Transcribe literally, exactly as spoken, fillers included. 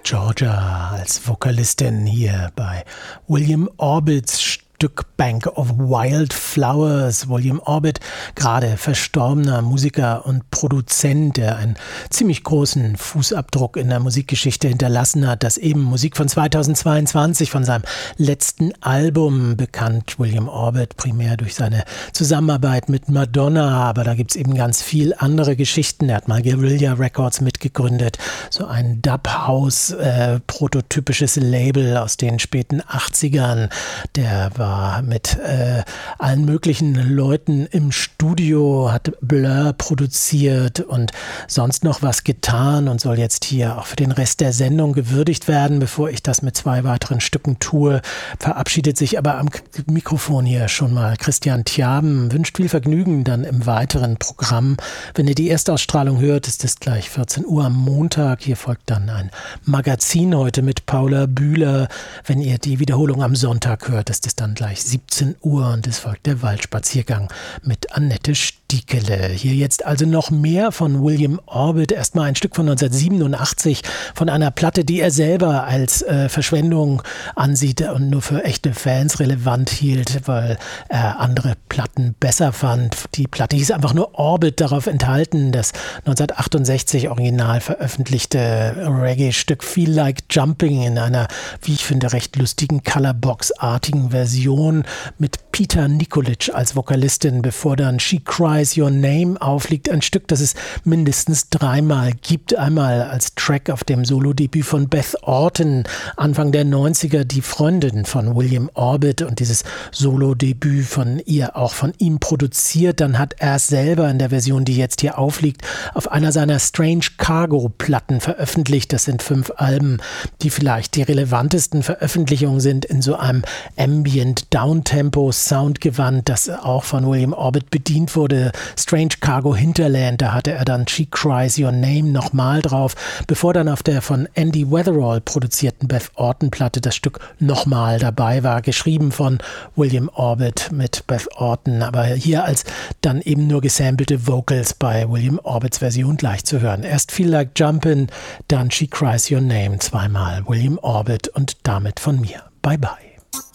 Georgia als Vokalistin hier bei William Orbits Stück Bank of Wildflowers. William Orbit, gerade verstorbener Musiker und Produzent, der einen ziemlich großen Fußabdruck in der Musikgeschichte hinterlassen hat. Das eben Musik von zweitausendzweiundzwanzig, von seinem letzten Album, bekannt William Orbit primär durch seine Zusammenarbeit mit Madonna, aber da gibt es eben ganz viel andere Geschichten. Er hat mal Guerrilla Records mitgegründet, so ein Dub-House, äh, prototypisches Label aus den späten achtzigern. Der war mit äh, allen möglichen Leuten im Studio, hat Blur produziert und sonst noch was getan und soll jetzt hier auch für den Rest der Sendung gewürdigt werden. Bevor ich das mit zwei weiteren Stücken tue, verabschiedet sich aber am Mikrofon hier schon mal Christian Tjaben. Wünscht viel Vergnügen dann im weiteren Programm. Wenn ihr die Erstausstrahlung hört, ist es gleich vierzehn Uhr am Montag. Hier folgt dann ein Magazin heute mit Paula Bühler. Wenn ihr die Wiederholung am Sonntag hört, ist es dann gleich siebzehn Uhr und es folgt der Waldspaziergang mit Annette Stiekele. Hier jetzt also noch mehr von William Orbit. Erstmal ein Stück von neunzehnhundertsiebenundachtzig von einer Platte, die er selber als äh, Verschwendung ansieht und nur für echte Fans relevant hielt, weil er andere Platten besser fand. Die Platte hieß einfach nur Orbit, darauf enthalten das neunzehnhundertachtundsechzig original veröffentlichte Reggae-Stück Feel Like Jumping in einer, wie ich finde, recht lustigen Colorbox-artigen Version mit Peter Nikolic als Vokalistin, bevor dann She Cries Your Name aufliegt. Ein Stück, das es mindestens dreimal gibt. Einmal als Track auf dem Solo-Debüt von Beth Orton, Anfang der neunziger, die Freundin von William Orbit, und dieses Solo-Debüt von ihr, auch von ihm produziert. Dann hat er es selber in der Version, die jetzt hier aufliegt, auf einer seiner Strange Cargo-Platten veröffentlicht. Das sind fünf Alben, die vielleicht die relevantesten Veröffentlichungen sind in so einem Ambient Downtempo Soundgewand, das auch von William Orbit bedient wurde. Strange Cargo Hinterland, da hatte er dann She Cries Your Name nochmal drauf, bevor dann auf der von Andy Weatherall produzierten Beth Orton Platte das Stück nochmal dabei war, geschrieben von William Orbit mit Beth Orton, aber hier als dann eben nur gesampelte Vocals bei William Orbits Version gleich zu hören. Erst Feel Like Jumpin', dann She Cries Your Name, zweimal William Orbit und damit von mir. Bye bye.